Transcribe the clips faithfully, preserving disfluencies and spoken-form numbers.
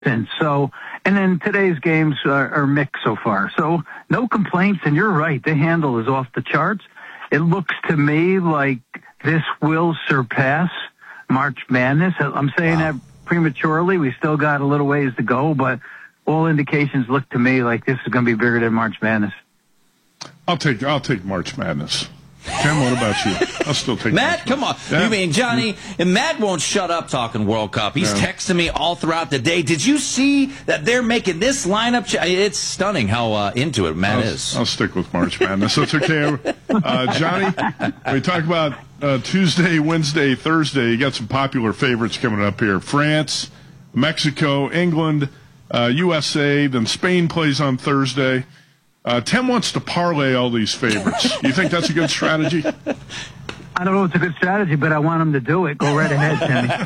So, and then today's games are, are mixed so far. So no complaints. And you're right. The handle is off the charts. It looks to me like this will surpass March Madness. I'm saying wow. that prematurely. We still got a little ways to go, but all indications look to me like this is going to be bigger than March Madness. I'll take I'll take March Madness. Ken, what about you? I'll still take Matt, come on. Yeah. You mean, Johnny, and Matt won't shut up talking World Cup. He's yeah. texting me all throughout the day. Did you see that they're making this lineup? Ch- it's stunning how uh, into it Matt I'll, is. I'll stick with March Madness. That's okay. Uh, Johnny, we talk about uh, Tuesday, Wednesday, Thursday. You got some popular favorites coming up here. France, Mexico, England, uh, U S A, then Spain plays on Thursday. Uh, Tim wants to parlay all these favorites. You think that's a good strategy? I don't know if it's a good strategy, but I want him to do it. Go right ahead,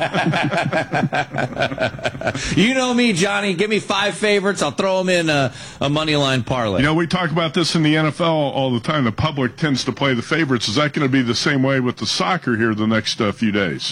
Timmy. You know me, Johnny. Give me five favorites. I'll throw them in a, a money line parlay. You know, we talk about this in the N F L all the time. The public tends to play the favorites. Is that going to be the same way with the soccer here the next uh, few days?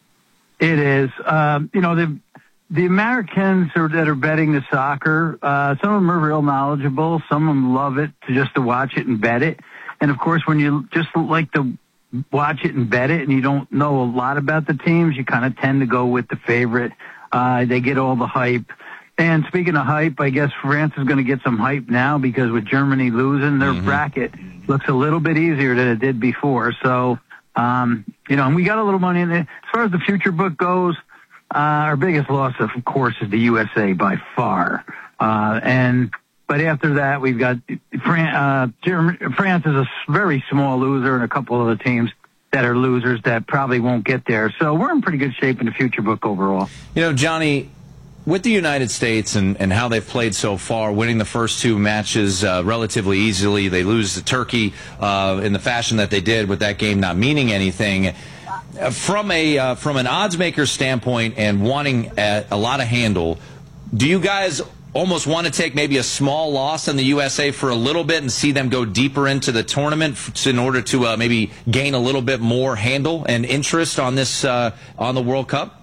It is. Um, you know, the The Americans are, that are betting the soccer, uh, some of them are real knowledgeable. Some of them love it to just to watch it and bet it. And of course, when you just like to watch it and bet it and you don't know a lot about the teams, you kind of tend to go with the favorite. Uh, they get all the hype. And speaking of hype, I guess France is going to get some hype now because with Germany losing, their mm-hmm. bracket looks a little bit easier than it did before. So, um, you know, and we got a little money in it. As far as the future book goes, Uh, our biggest loss, of course, is the U S A by far. Uh, and, but after that, we've got Fran- uh, Germany, France is a very small loser and a couple of the teams that are losers that probably won't get there. So we're in pretty good shape in the future book overall. You know, Johnny, with the United States and, and how they've played so far, winning the first two matches uh, relatively easily, they lose to Turkey uh, in the fashion that they did with that game not meaning anything. From a uh, from an odds maker standpoint and wanting a, a lot of handle, do you guys almost want to take maybe a small loss in the U S A for a little bit and see them go deeper into the tournament in order to uh, maybe gain a little bit more handle and interest on this uh, on the World Cup?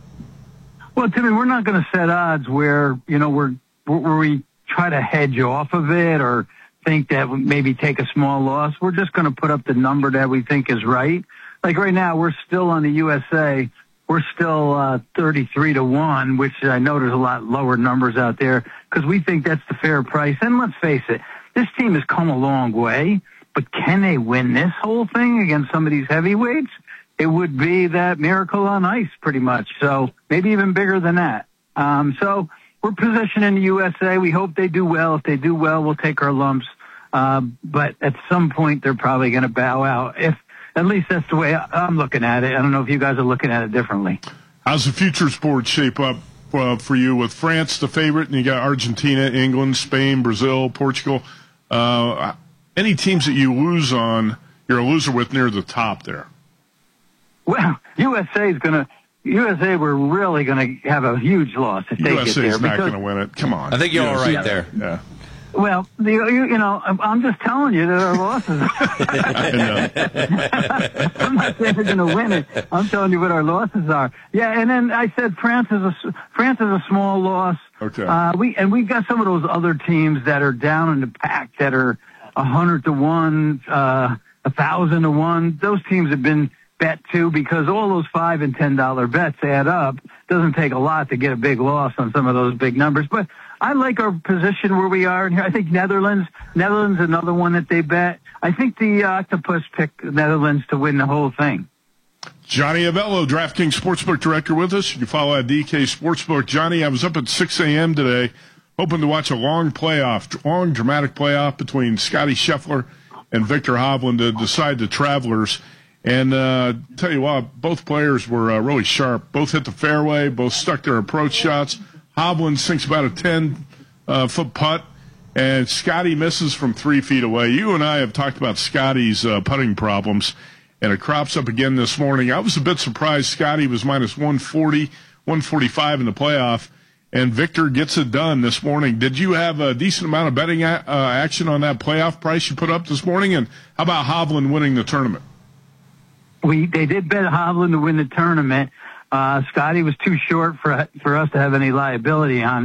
Well, Timmy, we're not going to set odds where you know we're where we try to hedge off of it or think that maybe take a small loss. We're just going to put up the number that we think is right. Like right now, we're still on the U S A. We're still uh, thirty-three to one, which I know there's a lot lower numbers out there because we think that's the fair price. And let's face it, this team has come a long way, but can they win this whole thing against some of these heavyweights? It would be that miracle on ice pretty much. So maybe even bigger than that. Um, so we're positioning the U S A. We hope they do well. If they do well, we'll take our lumps. Uh, but at some point, they're probably going to bow out. If At least that's the way I'm looking at it. I don't know if you guys are looking at it differently. How's the futures board shape up uh, for you with France the favorite, and you got Argentina, England, Spain, Brazil, Portugal? Uh, any teams that you lose on, you're a loser with near the top there? Well, U S A is going to. U S A, we're really going to have a huge loss if they U S A get there. U S A is not going to win it. Come on. I think you're U S A, all right there. Yeah. Well, the, you, you know, I'm just telling you that our losses. I know. I'm not saying we're going to win it. I'm telling you what our losses are. Yeah, and then I said France is a France is a small loss. Okay. Uh, we and we've got some of those other teams that are down in the pack that are a hundred to one, uh, a thousand to one. Those teams have been bet too because all those five and ten dollar bets add up. Doesn't take a lot to get a big loss on some of those big numbers, but. I like our position where we are in here. I think Netherlands, Netherlands, another one that they bet. I think the Octopus picked Netherlands to win the whole thing. Johnny Avello, DraftKings Sportsbook Director with us. You can follow at D K Sportsbook. Johnny, I was up at six a.m. today, hoping to watch a long playoff, long dramatic playoff between Scotty Scheffler and Victor Hovland to decide the Travelers. And uh, tell you what, both players were uh, really sharp. Both hit the fairway, both stuck their approach shots. Hovland sinks about a ten-foot uh, putt, and Scotty misses from three feet away. You and I have talked about Scotty's uh, putting problems, and it crops up again this morning. I was a bit surprised Scotty was minus one forty, one forty-five in the playoff, and Victor gets it done this morning. Did you have a decent amount of betting a- uh, action on that playoff price you put up this morning? And how about Hovland winning the tournament? We They did bet Hovland to win the tournament. Uh, Scotty was too short for for us to have any liability on